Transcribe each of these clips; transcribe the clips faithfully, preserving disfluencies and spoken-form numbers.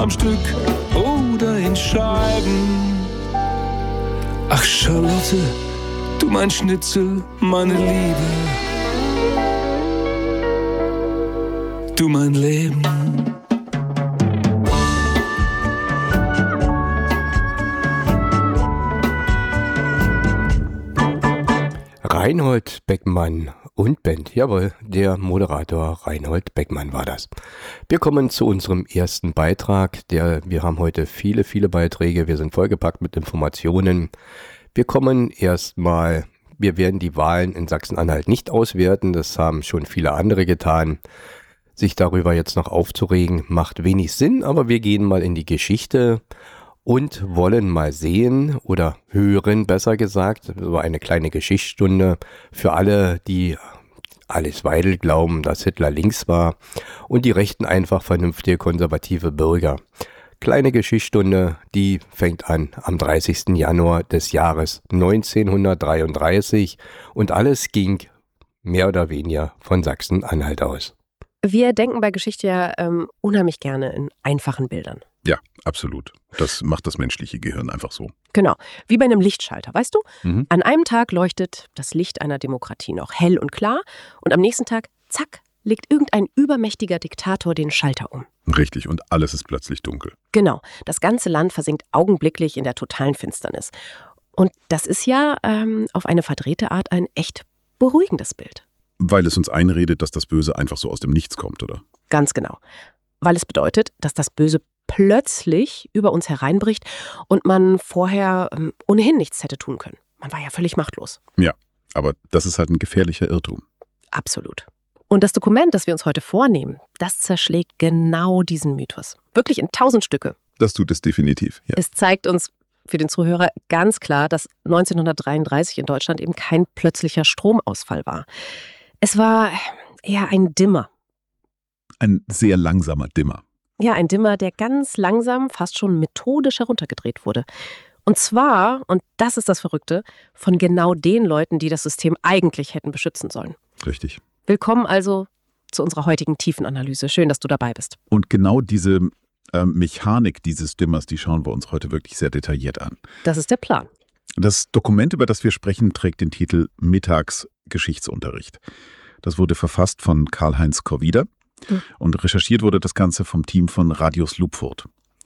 am Stück oder in Scheiben. Ach Charlotte, du mein Schnitzel, meine Liebe, du mein Leben. Reinhold Beckmann und Band, jawohl, der Moderator Reinhold Beckmann war das. Wir kommen zu unserem ersten Beitrag, der, wir haben heute viele, viele Beiträge, wir sind vollgepackt mit Informationen. Wir kommen erstmal, wir werden die Wahlen in Sachsen-Anhalt nicht auswerten, das haben schon viele andere getan. Sich darüber jetzt noch aufzuregen, macht wenig Sinn, aber wir gehen mal in die Geschichte und wollen mal sehen oder hören, besser gesagt, so eine kleine Geschichtsstunde für alle, die Alice Weidel glauben, dass Hitler links war und die Rechten einfach vernünftige, konservative Bürger. Kleine Geschichtsstunde, die fängt an am dreißigsten Januar des Jahres neunzehnhundertdreiunddreißig und alles ging mehr oder weniger von Sachsen-Anhalt aus. Wir denken bei Geschichte ja ähm, unheimlich gerne in einfachen Bildern. Ja, absolut. Das macht das menschliche Gehirn einfach so. Genau, wie bei einem Lichtschalter, weißt du? Mhm. An einem Tag leuchtet das Licht einer Demokratie noch hell und klar und am nächsten Tag, zack, legt irgendein übermächtiger Diktator den Schalter um. Richtig, und alles ist plötzlich dunkel. Genau, das ganze Land versinkt augenblicklich in der totalen Finsternis. Und das ist ja ähm, auf eine verdrehte Art ein echt beruhigendes Bild. Weil es uns einredet, dass das Böse einfach so aus dem Nichts kommt, oder? Ganz genau. Weil es bedeutet, dass das Böse plötzlich über uns hereinbricht und man vorher ähm, ohnehin nichts hätte tun können. Man war ja völlig machtlos. Ja, aber das ist halt ein gefährlicher Irrtum. Absolut. Und das Dokument, das wir uns heute vornehmen, das zerschlägt genau diesen Mythos. Wirklich in tausend Stücke. Das tut es definitiv, ja. Es zeigt uns für den Zuhörer ganz klar, dass neunzehnhundertdreiunddreißig in Deutschland eben kein plötzlicher Stromausfall war. Es war eher ein Dimmer. Ein sehr langsamer Dimmer. Ja, ein Dimmer, der ganz langsam, fast schon methodisch heruntergedreht wurde. Und zwar, und das ist das Verrückte, von genau den Leuten, die das System eigentlich hätten beschützen sollen. Richtig. Willkommen also zu unserer heutigen Tiefenanalyse. Schön, dass du dabei bist. Und genau diese äh, Mechanik dieses Dimmers, die schauen wir uns heute wirklich sehr detailliert an. Das ist der Plan. Das Dokument, über das wir sprechen, trägt den Titel Mittagsgeschichtsunterricht. Das wurde verfasst von Karl-Heinz Corwider mhm. und recherchiert wurde das Ganze vom Team von Radius Lupfurt.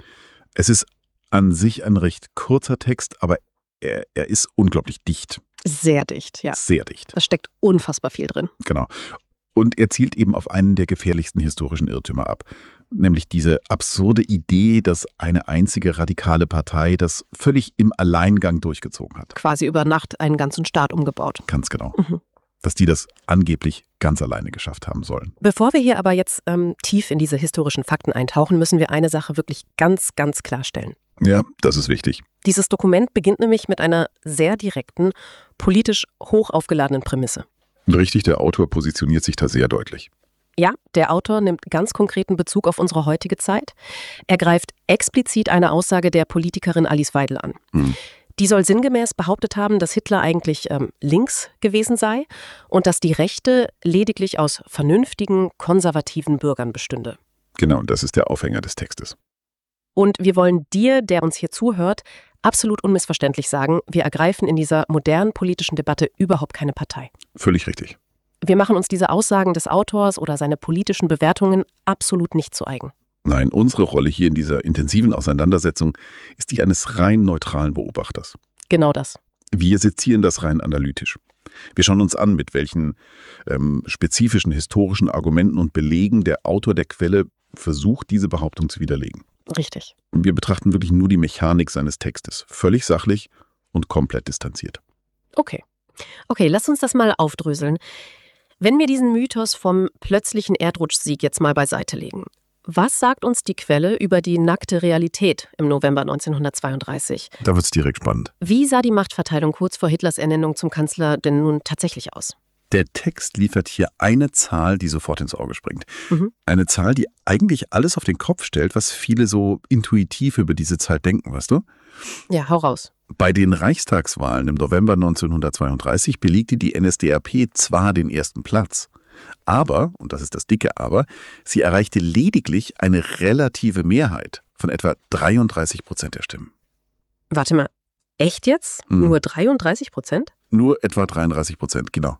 Es ist an sich ein recht kurzer Text, aber er, er ist unglaublich dicht. Sehr dicht, ja. Sehr dicht. Da steckt unfassbar viel drin. Genau. Und er zielt eben auf einen der gefährlichsten historischen Irrtümer ab. Nämlich diese absurde Idee, dass eine einzige radikale Partei das völlig im Alleingang durchgezogen hat. Quasi über Nacht einen ganzen Staat umgebaut. Ganz genau. Mhm. Dass die das angeblich ganz alleine geschafft haben sollen. Bevor wir hier aber jetzt ähm, tief in diese historischen Fakten eintauchen, müssen wir eine Sache wirklich ganz, ganz klarstellen. Ja, das ist wichtig. Dieses Dokument beginnt nämlich mit einer sehr direkten, politisch hoch aufgeladenen Prämisse. Richtig, der Autor positioniert sich da sehr deutlich. Ja, der Autor nimmt ganz konkreten Bezug auf unsere heutige Zeit. Er greift explizit eine Aussage der Politikerin Alice Weidel an. Hm. Die soll sinngemäß behauptet haben, dass Hitler eigentlich ähm, links gewesen sei und dass die Rechte lediglich aus vernünftigen, konservativen Bürgern bestünde. Genau, und das ist der Aufhänger des Textes. Und wir wollen dir, der uns hier zuhört, absolut unmissverständlich sagen, wir ergreifen in dieser modernen politischen Debatte überhaupt keine Partei. Völlig richtig. Wir machen uns diese Aussagen des Autors oder seine politischen Bewertungen absolut nicht zu eigen. Nein, unsere Rolle hier in dieser intensiven Auseinandersetzung ist die eines rein neutralen Beobachters. Genau das. Wir sezieren das rein analytisch. Wir schauen uns an, mit welchen ähm, spezifischen historischen Argumenten und Belegen der Autor der Quelle versucht, diese Behauptung zu widerlegen. Richtig. Wir betrachten wirklich nur die Mechanik seines Textes, völlig sachlich und komplett distanziert. Okay. Okay, lass uns das mal aufdröseln. Wenn wir diesen Mythos vom plötzlichen Erdrutschsieg jetzt mal beiseite legen, was sagt uns die Quelle über die nackte Realität im November neunzehnhundertzweiunddreißig? Da wird es direkt spannend. Wie sah die Machtverteilung kurz vor Hitlers Ernennung zum Kanzler denn nun tatsächlich aus? Der Text liefert hier eine Zahl, die sofort ins Auge springt. Mhm. Eine Zahl, die eigentlich alles auf den Kopf stellt, was viele so intuitiv über diese Zeit denken, weißt du? Ja, hau raus. Bei den Reichstagswahlen im November neunzehnhundertzweiunddreißig belegte die N S D A P zwar den ersten Platz, aber, und das ist das dicke Aber, sie erreichte lediglich eine relative Mehrheit. von etwa dreiunddreißig Prozent der Stimmen. Warte mal, echt jetzt? Hm. Nur dreiunddreißig Prozent? Nur etwa dreiunddreißig Prozent, genau.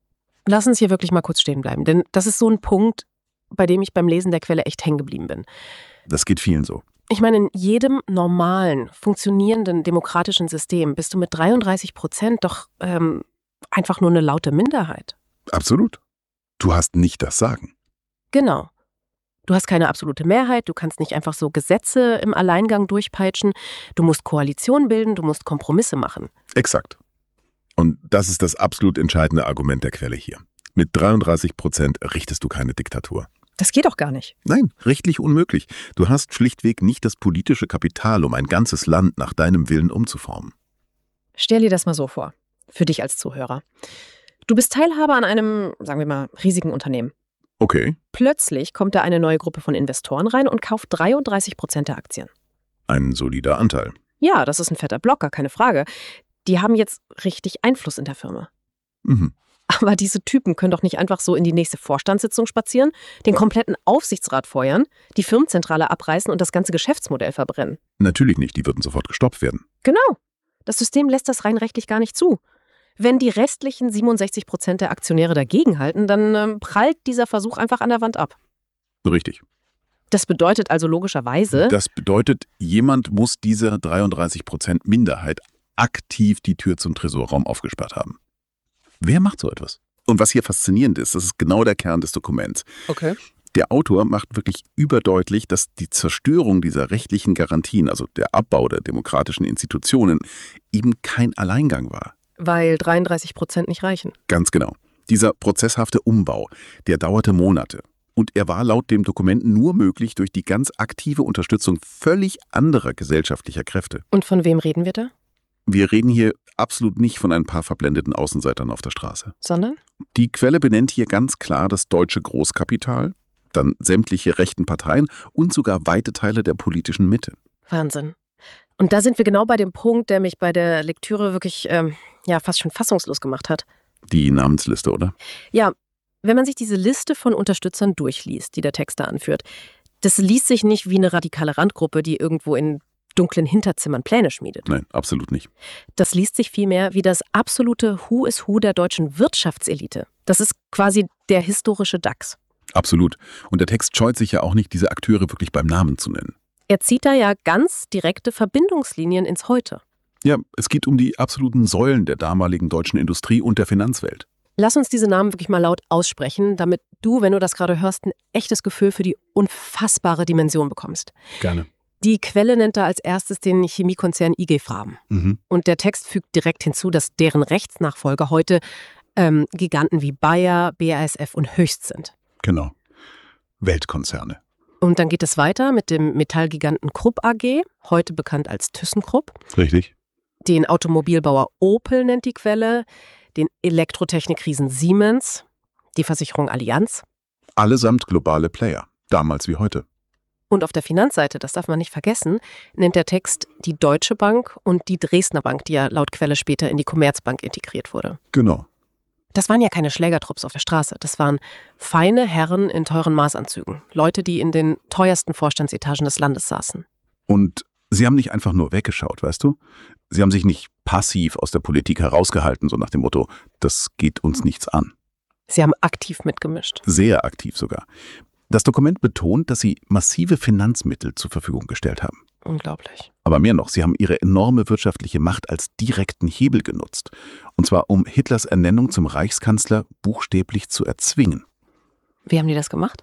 Lass uns hier wirklich mal kurz stehen bleiben, denn das ist so ein Punkt, bei dem ich beim Lesen der Quelle echt hängen geblieben bin. Das geht vielen so. Ich meine, in jedem normalen, funktionierenden demokratischen System bist du mit dreiunddreißig Prozent doch ähm, einfach nur eine laute Minderheit. Absolut. Du hast nicht das Sagen. Genau. Du hast keine absolute Mehrheit, du kannst nicht einfach so Gesetze im Alleingang durchpeitschen. Du musst Koalitionen bilden, du musst Kompromisse machen. Exakt. Und das ist das absolut entscheidende Argument der Quelle hier. Mit dreiunddreißig Prozent richtest du keine Diktatur. Das geht doch gar nicht. Nein, rechtlich unmöglich. Du hast schlichtweg nicht das politische Kapital, um ein ganzes Land nach deinem Willen umzuformen. Stell dir das mal so vor, für dich als Zuhörer. Du bist Teilhaber an einem, sagen wir mal, riesigen Unternehmen. Okay. Plötzlich kommt da eine neue Gruppe von Investoren rein und kauft dreiunddreißig Prozent der Aktien. Ein solider Anteil. Ja, das ist ein fetter Blocker, keine Frage. Die haben jetzt richtig Einfluss in der Firma. Mhm. Aber diese Typen können doch nicht einfach so in die nächste Vorstandssitzung spazieren, den kompletten Aufsichtsrat feuern, die Firmenzentrale abreißen und das ganze Geschäftsmodell verbrennen. Natürlich nicht, die würden sofort gestoppt werden. Genau. Das System lässt das rein rechtlich gar nicht zu. Wenn die restlichen siebenundsechzig Prozent der Aktionäre dagegenhalten, dann ähm, prallt dieser Versuch einfach an der Wand ab. Richtig. Das bedeutet also logischerweise, Das bedeutet, jemand muss dieser dreiunddreißig Prozent Minderheit aktiv die Tür zum Tresorraum aufgesperrt haben. Wer macht so etwas? Und was hier faszinierend ist, das ist genau der Kern des Dokuments. okay. Der Autor macht wirklich überdeutlich, dass die Zerstörung dieser rechtlichen Garantien, also der Abbau der demokratischen Institutionen, eben kein Alleingang war. Weil dreiunddreißig Prozent nicht reichen. Ganz genau. Dieser prozesshafte Umbau, der dauerte Monate. Und er war laut dem Dokument nur möglich durch die ganz aktive Unterstützung völlig anderer gesellschaftlicher Kräfte. Und von wem reden wir da? Wir reden hier absolut nicht von ein paar verblendeten Außenseitern auf der Straße. Sondern? Die Quelle benennt hier ganz klar das deutsche Großkapital, dann sämtliche rechten Parteien und sogar weite Teile der politischen Mitte. Wahnsinn. Und da sind wir genau bei dem Punkt, der mich bei der Lektüre wirklich ähm, ja, fast schon fassungslos gemacht hat. Die Namensliste, oder? Ja, wenn man sich diese Liste von Unterstützern durchliest, die der Text da anführt, das liest sich nicht wie eine radikale Randgruppe, die irgendwo in dunklen Hinterzimmern Pläne schmiedet. Nein, absolut nicht. Das liest sich vielmehr wie das absolute Who is Who der deutschen Wirtschaftselite. Das ist quasi der historische DAX. Absolut. Und der Text scheut sich ja auch nicht, diese Akteure wirklich beim Namen zu nennen. Er zieht da ja ganz direkte Verbindungslinien ins Heute. Ja, es geht um die absoluten Säulen der damaligen deutschen Industrie und der Finanzwelt. Lass uns diese Namen wirklich mal laut aussprechen, damit du, wenn du das gerade hörst, ein echtes Gefühl für die unfassbare Dimension bekommst. Gerne. Die Quelle nennt da als erstes den Chemiekonzern I G Farben. Mhm. Und der Text fügt direkt hinzu, dass deren Rechtsnachfolger heute ähm, Giganten wie Bayer, B A S F und Höchst sind. Genau. Weltkonzerne. Und dann geht es weiter mit dem Metallgiganten Krupp A G, heute bekannt als ThyssenKrupp. Richtig. Den Automobilbauer Opel nennt die Quelle, den Elektrotechnikriesen Siemens, die Versicherung Allianz. Allesamt globale Player, damals wie heute. Und auf der Finanzseite, das darf man nicht vergessen, nennt der Text die Deutsche Bank und die Dresdner Bank, die ja laut Quelle später in die Commerzbank integriert wurde. Genau. Das waren ja keine Schlägertrupps auf der Straße. Das waren feine Herren in teuren Maßanzügen. Leute, die in den teuersten Vorstandsetagen des Landes saßen. Und sie haben nicht einfach nur weggeschaut, weißt du? Sie haben sich nicht passiv aus der Politik herausgehalten, so nach dem Motto, das geht uns nichts an. Sie haben aktiv mitgemischt. Sehr aktiv sogar. Das Dokument betont, dass sie massive Finanzmittel zur Verfügung gestellt haben. Unglaublich. Aber mehr noch, sie haben ihre enorme wirtschaftliche Macht als direkten Hebel genutzt. Und zwar, um Hitlers Ernennung zum Reichskanzler buchstäblich zu erzwingen. Wie haben die das gemacht?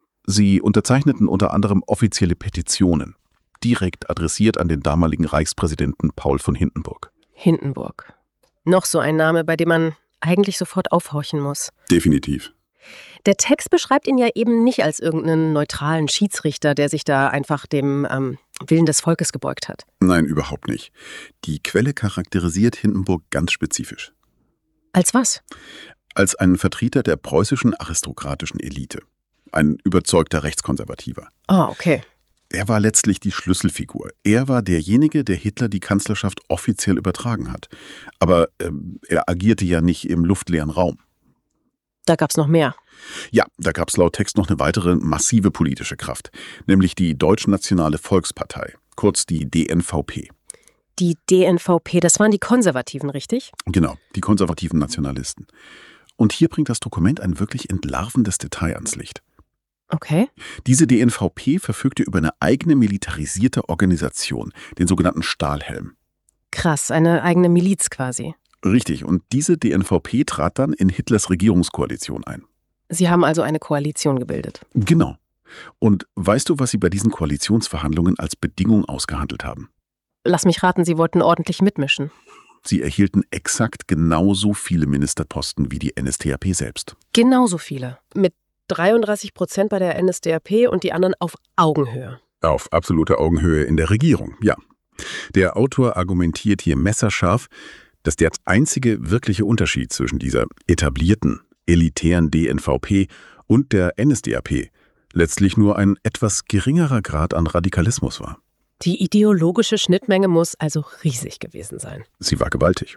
Sie unterzeichneten unter anderem offizielle Petitionen, direkt adressiert an den damaligen Reichspräsidenten Paul von Hindenburg. Hindenburg. Noch so ein Name, bei dem man eigentlich sofort aufhorchen muss. Definitiv. Der Text beschreibt ihn ja eben nicht als irgendeinen neutralen Schiedsrichter, der sich da einfach dem ähm, Willen des Volkes gebeugt hat. Nein, überhaupt nicht. Die Quelle charakterisiert Hindenburg ganz spezifisch. Als was? Als einen Vertreter der preußischen aristokratischen Elite. Ein überzeugter Rechtskonservativer. Ah, okay. Er war letztlich die Schlüsselfigur. Er war derjenige, der Hitler die Kanzlerschaft offiziell übertragen hat. Aber ähm, er agierte ja nicht im luftleeren Raum. Da gab's noch mehr. Ja, da gab es laut Text noch eine weitere massive politische Kraft, nämlich die Deutschnationale Volkspartei, kurz die D N V P. Die D N V P, das waren die Konservativen, richtig? Genau, die konservativen Nationalisten. Und hier bringt das Dokument ein wirklich entlarvendes Detail ans Licht. Okay. Diese D N V P verfügte über eine eigene militarisierte Organisation, den sogenannten Stahlhelm. Krass, eine eigene Miliz quasi. Richtig, und diese D N V P trat dann in Hitlers Regierungskoalition ein. Sie haben also eine Koalition gebildet. Genau. Und weißt du, was sie bei diesen Koalitionsverhandlungen als Bedingung ausgehandelt haben? Lass mich raten, Sie wollten ordentlich mitmischen. Sie erhielten exakt genauso viele Ministerposten wie die N S D A P selbst. Genauso viele. Mit dreiunddreißig Prozent bei der N S D A P und die anderen auf Augenhöhe. Auf absolute Augenhöhe in der Regierung, ja. Der Autor argumentiert hier messerscharf, dass der einzige wirkliche Unterschied zwischen dieser etablierten, elitären D N V P und der N S D A P letztlich nur ein etwas geringerer Grad an Radikalismus war. Die ideologische Schnittmenge muss also riesig gewesen sein. Sie war gewaltig.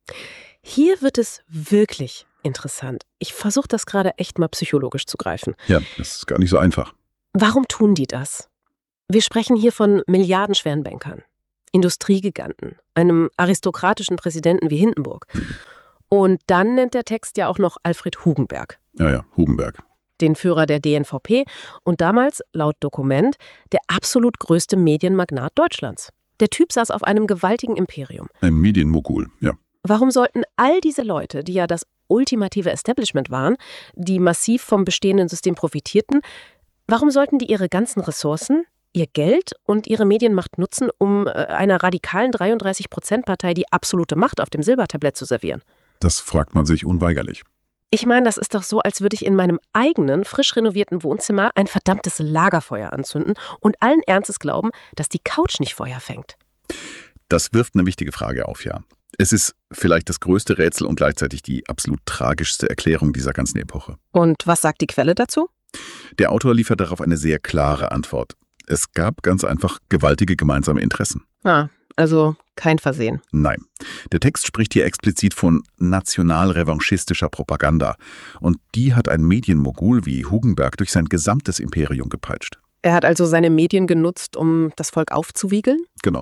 Hier wird es wirklich interessant. Ich versuche das gerade echt mal psychologisch zu greifen. Ja, das ist gar nicht so einfach. Warum tun die das? Wir sprechen hier von milliardenschweren Bankern, Industriegiganten, einem aristokratischen Präsidenten wie Hindenburg. Und dann nennt der Text ja auch noch Alfred Hugenberg. Ja, ja, Hugenberg. Den Führer der D N V P und damals, laut Dokument, der absolut größte Medienmagnat Deutschlands. Der Typ saß auf einem gewaltigen Imperium. Ein Medienmogul, ja. Warum sollten all diese Leute, die ja das ultimative Establishment waren, die massiv vom bestehenden System profitierten, warum sollten die ihre ganzen Ressourcen, ihr Geld und ihre Medienmacht nutzen, um einer radikalen dreiunddreißig Prozent Partei die absolute Macht auf dem Silbertablett zu servieren? Das fragt man sich unweigerlich. Ich meine, das ist doch so, als würde ich in meinem eigenen, frisch renovierten Wohnzimmer ein verdammtes Lagerfeuer anzünden und allen Ernstes glauben, dass die Couch nicht Feuer fängt. Das wirft eine wichtige Frage auf, ja. Es ist vielleicht das größte Rätsel und gleichzeitig die absolut tragischste Erklärung dieser ganzen Epoche. Und was sagt die Quelle dazu? Der Autor liefert darauf eine sehr klare Antwort. Es gab ganz einfach gewaltige gemeinsame Interessen. Ah, also kein Versehen. Nein. Der Text spricht hier explizit von nationalrevanchistischer Propaganda. Und die hat ein Medienmogul wie Hugenberg durch sein gesamtes Imperium gepeitscht. Er hat also seine Medien genutzt, um das Volk aufzuwiegeln? Genau.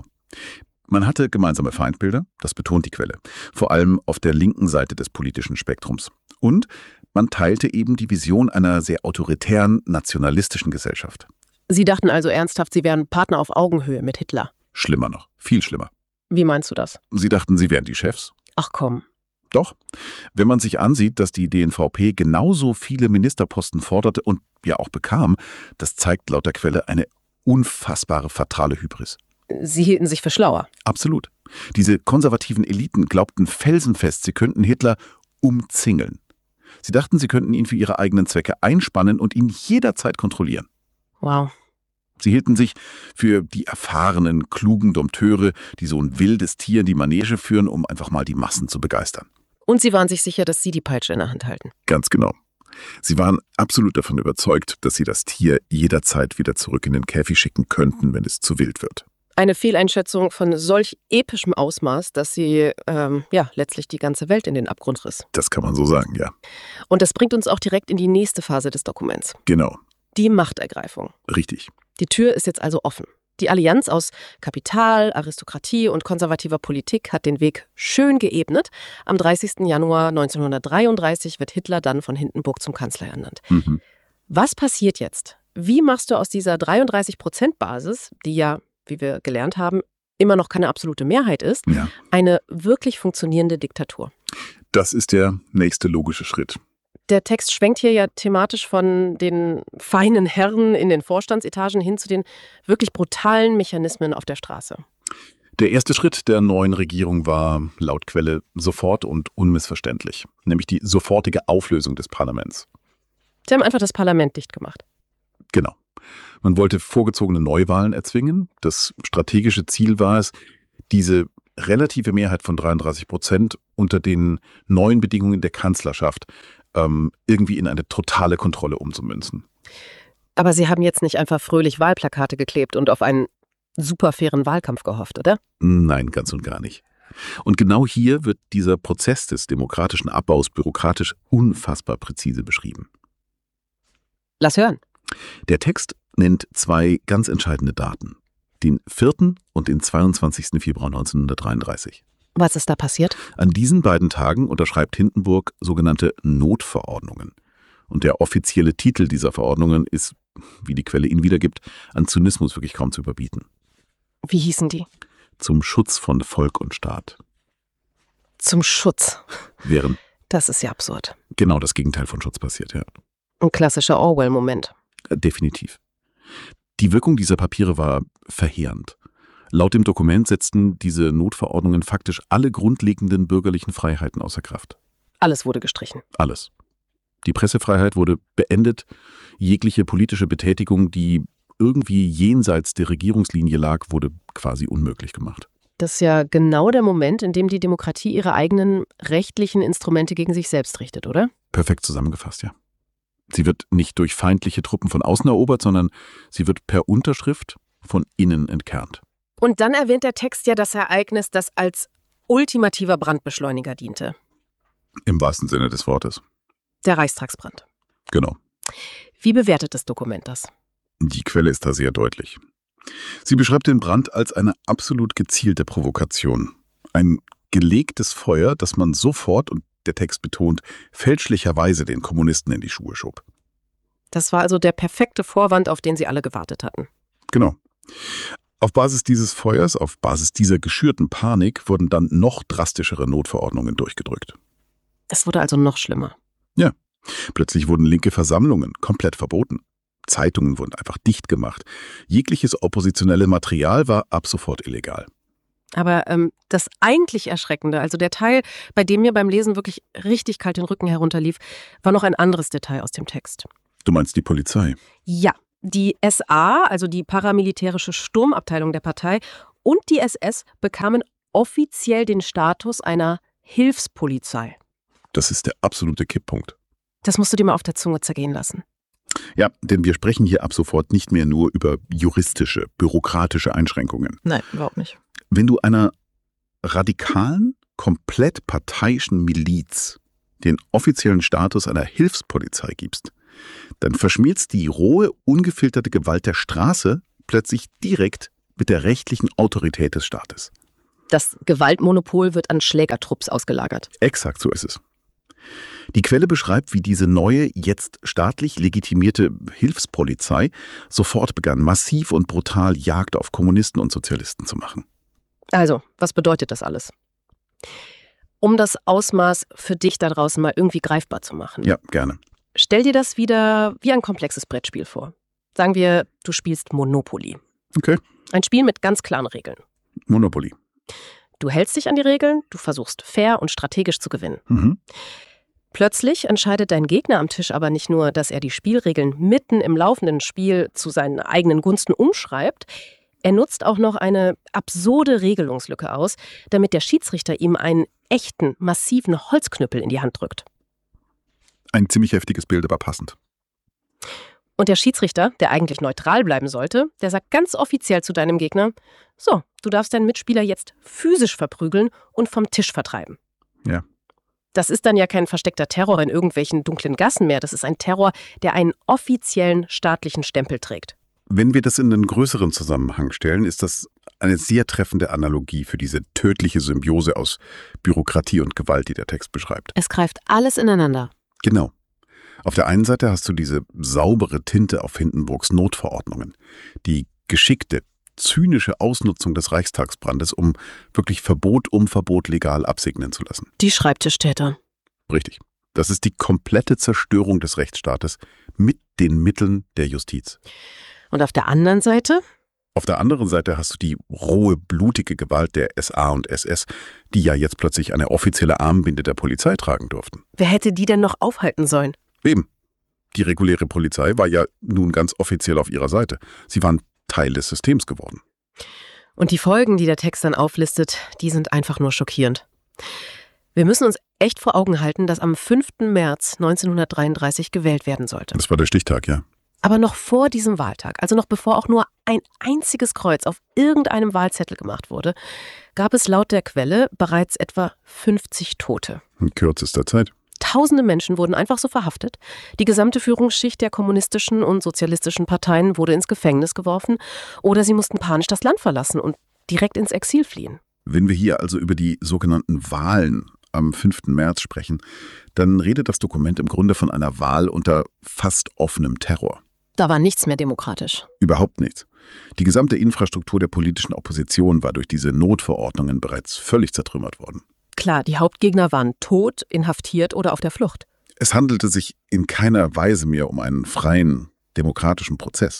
Man hatte gemeinsame Feindbilder, das betont die Quelle, vor allem auf der linken Seite des politischen Spektrums. Und man teilte eben die Vision einer sehr autoritären, nationalistischen Gesellschaft. Sie dachten also ernsthaft, Sie wären Partner auf Augenhöhe mit Hitler? Schlimmer noch, viel schlimmer. Wie meinst du das? Sie dachten, sie wären die Chefs. Ach komm. Doch. Wenn man sich ansieht, dass die D N V P genauso viele Ministerposten forderte und ja auch bekam, das zeigt laut der Quelle eine unfassbare fatale Hybris. Sie hielten sich für schlauer. Absolut. Diese konservativen Eliten glaubten felsenfest, sie könnten Hitler umzingeln. Sie dachten, sie könnten ihn für ihre eigenen Zwecke einspannen und ihn jederzeit kontrollieren. Wow. Sie hielten sich für die erfahrenen, klugen Dompteure, die so ein wildes Tier in die Manege führen, um einfach mal die Massen zu begeistern. Und sie waren sich sicher, dass sie die Peitsche in der Hand halten. Ganz genau. Sie waren absolut davon überzeugt, dass sie das Tier jederzeit wieder zurück in den Käfig schicken könnten, wenn es zu wild wird. Eine Fehleinschätzung von solch epischem Ausmaß, dass sie ähm, ja, letztlich die ganze Welt in den Abgrund riss. Das kann man so sagen, ja. Und das bringt uns auch direkt in die nächste Phase des Dokuments. Genau. Die Machtergreifung. Richtig. Die Tür ist jetzt also offen. Die Allianz aus Kapital, Aristokratie und konservativer Politik hat den Weg schön geebnet. Am dreißigsten Januar neunzehnhundertdreiunddreißig wird Hitler dann von Hindenburg zum Kanzler ernannt. Mhm. Was passiert jetzt? Wie machst du aus dieser dreiunddreißig Prozent Basis, die ja, wie wir gelernt haben, immer noch keine absolute Mehrheit ist, ja. eine wirklich funktionierende Diktatur? Das ist der nächste logische Schritt. Der Text schwenkt hier ja thematisch von den feinen Herren in den Vorstandsetagen hin zu den wirklich brutalen Mechanismen auf der Straße. Der erste Schritt der neuen Regierung war laut Quelle sofort und unmissverständlich, nämlich die sofortige Auflösung des Parlaments. Sie haben einfach das Parlament dicht gemacht. Genau. Man wollte vorgezogene Neuwahlen erzwingen. Das strategische Ziel war es, diese relative Mehrheit von dreiunddreißig Prozent unter den neuen Bedingungen der Kanzlerschaft ähm, irgendwie in eine totale Kontrolle umzumünzen. Aber Sie haben jetzt nicht einfach fröhlich Wahlplakate geklebt und auf einen super fairen Wahlkampf gehofft, oder? Nein, ganz und gar nicht. Und genau hier wird dieser Prozess des demokratischen Abbaus bürokratisch unfassbar präzise beschrieben. Lass hören. Der Text nennt zwei ganz entscheidende Daten. Den vierten und den zweiundzwanzigsten Februar neunzehnhundertdreiunddreißig. Was ist da passiert? An diesen beiden Tagen unterschreibt Hindenburg sogenannte Notverordnungen. Und der offizielle Titel dieser Verordnungen ist, wie die Quelle ihn wiedergibt, an Zynismus wirklich kaum zu überbieten. Wie hießen die? Zum Schutz von Volk und Staat. Zum Schutz. Während Das ist ja absurd. genau das Gegenteil von Schutz passiert, ja. Ein klassischer Orwell-Moment. Definitiv. Die Wirkung dieser Papiere war verheerend. Laut dem Dokument setzten diese Notverordnungen faktisch alle grundlegenden bürgerlichen Freiheiten außer Kraft. Alles wurde gestrichen. Alles. Die Pressefreiheit wurde beendet. Jegliche politische Betätigung, die irgendwie jenseits der Regierungslinie lag, wurde quasi unmöglich gemacht. Das ist ja genau der Moment, in dem die Demokratie ihre eigenen rechtlichen Instrumente gegen sich selbst richtet, oder? Perfekt zusammengefasst, ja. Sie wird nicht durch feindliche Truppen von außen erobert, sondern sie wird per Unterschrift von innen entkernt. Und dann erwähnt der Text ja das Ereignis, das als ultimativer Brandbeschleuniger diente. Im wahrsten Sinne des Wortes. Der Reichstagsbrand. Genau. Wie bewertet das Dokument das? Die Quelle ist da sehr deutlich. Sie beschreibt den Brand als eine absolut gezielte Provokation. Ein gelegtes Feuer, das man sofort, und der Text betont, fälschlicherweise den Kommunisten in die Schuhe schob. Das war also der perfekte Vorwand, auf den sie alle gewartet hatten. Genau. Auf Basis dieses Feuers, auf Basis dieser geschürten Panik, wurden dann noch drastischere Notverordnungen durchgedrückt. Es wurde also noch schlimmer. Ja. Plötzlich wurden linke Versammlungen komplett verboten. Zeitungen wurden einfach dicht gemacht. Jegliches oppositionelle Material war ab sofort illegal. Aber ähm, das eigentlich Erschreckende, also der Teil, bei dem mir beim Lesen wirklich richtig kalt den Rücken herunterlief, war noch ein anderes Detail aus dem Text. Du meinst die Polizei? Ja, die S A, also die paramilitärische Sturmabteilung der Partei, und die S S bekamen offiziell den Status einer Hilfspolizei. Das ist der absolute Kipppunkt. Das musst du dir mal auf der Zunge zergehen lassen. Ja, denn wir sprechen hier ab sofort nicht mehr nur über juristische, bürokratische Einschränkungen. Nein, überhaupt nicht. Wenn du einer radikalen, komplett parteiischen Miliz den offiziellen Status einer Hilfspolizei gibst, dann verschmilzt die rohe, ungefilterte Gewalt der Straße plötzlich direkt mit der rechtlichen Autorität des Staates. Das Gewaltmonopol wird an Schlägertrupps ausgelagert. Exakt so ist es. Die Quelle beschreibt, wie diese neue, jetzt staatlich legitimierte Hilfspolizei sofort begann, massiv und brutal Jagd auf Kommunisten und Sozialisten zu machen. Also, was bedeutet das alles? Um das Ausmaß für dich da draußen mal irgendwie greifbar zu machen. Ja, gerne. Stell dir das wieder wie ein komplexes Brettspiel vor. Sagen wir, du spielst Monopoly. Okay. Ein Spiel mit ganz klaren Regeln. Monopoly. Du hältst dich an die Regeln, du versuchst fair und strategisch zu gewinnen. Mhm. Plötzlich entscheidet dein Gegner am Tisch aber nicht nur, dass er die Spielregeln mitten im laufenden Spiel zu seinen eigenen Gunsten umschreibt, er nutzt auch noch eine absurde Regelungslücke aus, damit der Schiedsrichter ihm einen echten, massiven Holzknüppel in die Hand drückt. Ein ziemlich heftiges Bild, aber passend. Und der Schiedsrichter, der eigentlich neutral bleiben sollte, der sagt ganz offiziell zu deinem Gegner, so, du darfst deinen Mitspieler jetzt physisch verprügeln und vom Tisch vertreiben. Ja. Das ist dann ja kein versteckter Terror in irgendwelchen dunklen Gassen mehr. Das ist ein Terror, der einen offiziellen staatlichen Stempel trägt. Wenn wir das in einen größeren Zusammenhang stellen, ist das eine sehr treffende Analogie für diese tödliche Symbiose aus Bürokratie und Gewalt, die der Text beschreibt. Es greift alles ineinander. Genau. Auf der einen Seite hast du diese saubere Tinte auf Hindenburgs Notverordnungen, die geschickte, zynische Ausnutzung des Reichstagsbrandes, um wirklich Verbot um Verbot legal absegnen zu lassen. Die Schreibtischtäter. Richtig. Das ist die komplette Zerstörung des Rechtsstaates mit den Mitteln der Justiz. Und auf der anderen Seite? Auf der anderen Seite hast du die rohe, blutige Gewalt der S A und S S, die ja jetzt plötzlich eine offizielle Armbinde der Polizei tragen durften. Wer hätte die denn noch aufhalten sollen? Eben. Die reguläre Polizei war ja nun ganz offiziell auf ihrer Seite. Sie waren Teil des Systems geworden. Und die Folgen, die der Text dann auflistet, die sind einfach nur schockierend. Wir müssen uns echt vor Augen halten, dass am fünften März neunzehnhundertdreiunddreißig gewählt werden sollte. Das war der Stichtag, ja. Aber noch vor diesem Wahltag, also noch bevor auch nur ein einziges Kreuz auf irgendeinem Wahlzettel gemacht wurde, gab es laut der Quelle bereits etwa fünfzig Tote. In kürzester Zeit. Tausende Menschen wurden einfach so verhaftet. Die gesamte Führungsschicht der kommunistischen und sozialistischen Parteien wurde ins Gefängnis geworfen oder sie mussten panisch das Land verlassen und direkt ins Exil fliehen. Wenn wir hier also über die sogenannten Wahlen am fünften März sprechen, dann redet das Dokument im Grunde von einer Wahl unter fast offenem Terror. Da war nichts mehr demokratisch. Überhaupt nichts. Die gesamte Infrastruktur der politischen Opposition war durch diese Notverordnungen bereits völlig zertrümmert worden. Klar, die Hauptgegner waren tot, inhaftiert oder auf der Flucht. Es handelte sich in keiner Weise mehr um einen freien, demokratischen Prozess.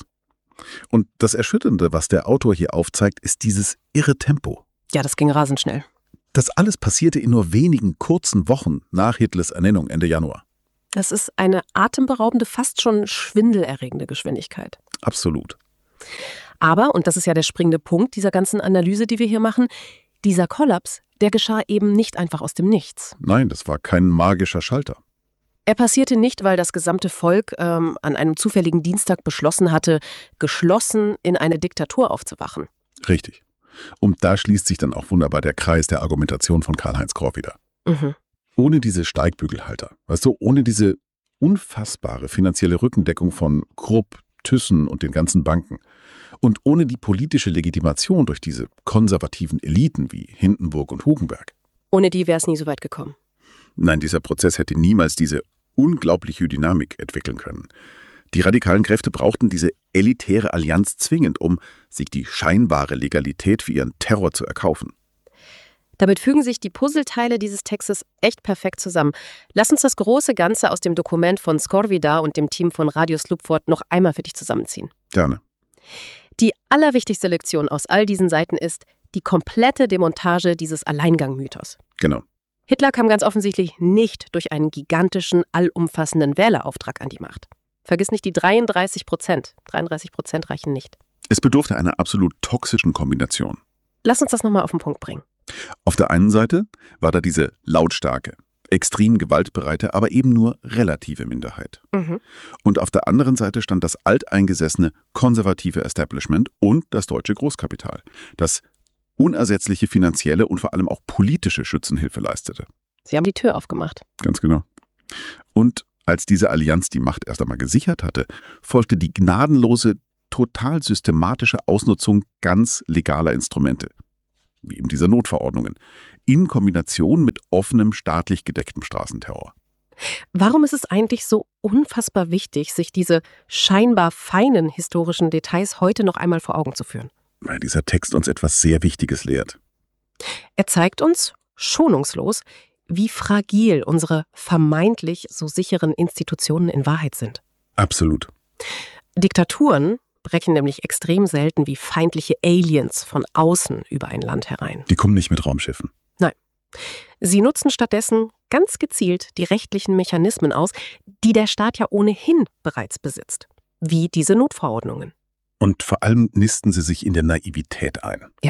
Und das Erschütternde, was der Autor hier aufzeigt, ist dieses irre Tempo. Ja, das ging rasend schnell. Das alles passierte in nur wenigen kurzen Wochen nach Hitlers Ernennung Ende Januar. Das ist eine atemberaubende, fast schon schwindelerregende Geschwindigkeit. Absolut. Aber, und das ist ja der springende Punkt dieser ganzen Analyse, die wir hier machen, dieser Kollaps, der geschah eben nicht einfach aus dem Nichts. Nein, das war kein magischer Schalter. Er passierte nicht, weil das gesamte Volk ähm, an einem zufälligen Dienstag beschlossen hatte, geschlossen in eine Diktatur aufzuwachen. Richtig. Und da schließt sich dann auch wunderbar der Kreis der Argumentation von Karl-Heinz Korff wieder. Mhm. Ohne diese Steigbügelhalter, weißt du, ohne diese unfassbare finanzielle Rückendeckung von Krupp, Thyssen und den ganzen Banken und ohne die politische Legitimation durch diese konservativen Eliten wie Hindenburg und Hugenberg. Ohne die wäre es nie so weit gekommen. Nein, dieser Prozess hätte niemals diese unglaubliche Dynamik entwickeln können. Die radikalen Kräfte brauchten diese elitäre Allianz zwingend, um sich die scheinbare Legalität für ihren Terror zu erkaufen. Damit fügen sich die Puzzleteile dieses Textes echt perfekt zusammen. Lass uns das große Ganze aus dem Dokument von Skorvida und dem Team von Radio Slupfort noch einmal für dich zusammenziehen. Gerne. Die allerwichtigste Lektion aus all diesen Seiten ist die komplette Demontage dieses Alleingang-Mythos. Genau. Hitler kam ganz offensichtlich nicht durch einen gigantischen, allumfassenden Wählerauftrag an die Macht. Vergiss nicht die dreiunddreißig Prozent. dreiunddreißig Prozent reichen nicht. Es bedurfte einer absolut toxischen Kombination. Lass uns das nochmal auf den Punkt bringen. Auf der einen Seite war da diese lautstarke, extrem gewaltbereite, aber eben nur relative Minderheit. Mhm. Und auf der anderen Seite stand das alteingesessene, konservative Establishment und das deutsche Großkapital, das unersetzliche finanzielle und vor allem auch politische Schützenhilfe leistete. Sie haben die Tür aufgemacht. Ganz genau. Und als diese Allianz die Macht erst einmal gesichert hatte, folgte die gnadenlose, total systematische Ausnutzung ganz legaler Instrumente, wie eben dieser Notverordnungen, in Kombination mit offenem, staatlich gedecktem Straßenterror. Warum ist es eigentlich so unfassbar wichtig, sich diese scheinbar feinen historischen Details heute noch einmal vor Augen zu führen? Weil dieser Text uns etwas sehr Wichtiges lehrt. Er zeigt uns, schonungslos, wie fragil unsere vermeintlich so sicheren Institutionen in Wahrheit sind. Absolut. Diktaturen brechen nämlich extrem selten wie feindliche Aliens von außen über ein Land herein. Die kommen nicht mit Raumschiffen. Nein. Sie nutzen stattdessen ganz gezielt die rechtlichen Mechanismen aus, die der Staat ja ohnehin bereits besitzt. Wie diese Notverordnungen. Und vor allem nisten sie sich in der Naivität ein. Ja.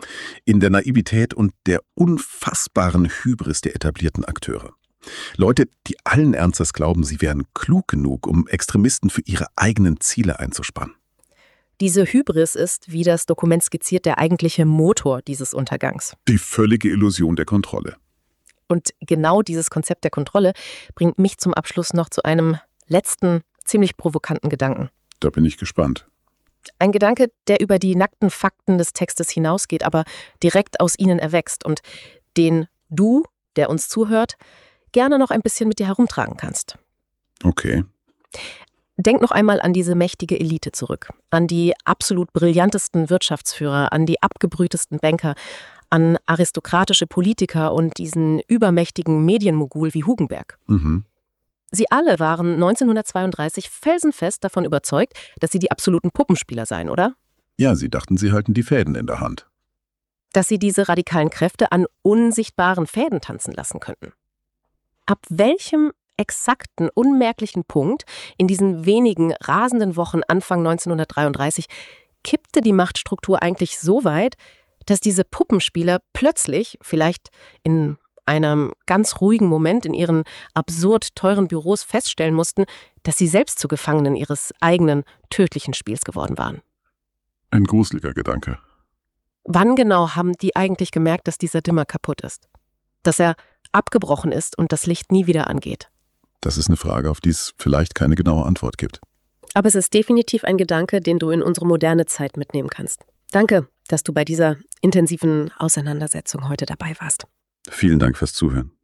In der Naivität und der unfassbaren Hybris der etablierten Akteure. Leute, die allen Ernstes glauben, sie wären klug genug, um Extremisten für ihre eigenen Ziele einzuspannen. Diese Hybris ist, wie das Dokument skizziert, der eigentliche Motor dieses Untergangs. Die völlige Illusion der Kontrolle. Und genau dieses Konzept der Kontrolle bringt mich zum Abschluss noch zu einem letzten, ziemlich provokanten Gedanken. Da bin ich gespannt. Ein Gedanke, der über die nackten Fakten des Textes hinausgeht, aber direkt aus ihnen erwächst und den du, der uns zuhört, gerne noch ein bisschen mit dir herumtragen kannst. Okay. Denk noch einmal an diese mächtige Elite zurück, an die absolut brillantesten Wirtschaftsführer, an die abgebrühtesten Banker, an aristokratische Politiker und diesen übermächtigen Medienmogul wie Hugenberg. Mhm. Sie alle waren neunzehnhundertzweiunddreißig felsenfest davon überzeugt, dass sie die absoluten Puppenspieler seien, oder? Ja, sie dachten, sie halten die Fäden in der Hand. Dass sie diese radikalen Kräfte an unsichtbaren Fäden tanzen lassen könnten. Ab welchem exakten, unmerklichen Punkt in diesen wenigen rasenden Wochen Anfang neunzehnhundertdreiunddreißig kippte die Machtstruktur eigentlich so weit, dass diese Puppenspieler plötzlich, vielleicht in einem ganz ruhigen Moment in ihren absurd teuren Büros feststellen mussten, dass sie selbst zu Gefangenen ihres eigenen tödlichen Spiels geworden waren. Ein gruseliger Gedanke. Wann genau haben die eigentlich gemerkt, dass dieser Dimmer kaputt ist? Dass er abgebrochen ist und das Licht nie wieder angeht? Das ist eine Frage, auf die es vielleicht keine genaue Antwort gibt. Aber es ist definitiv ein Gedanke, den du in unsere moderne Zeit mitnehmen kannst. Danke, dass du bei dieser intensiven Auseinandersetzung heute dabei warst. Vielen Dank fürs Zuhören.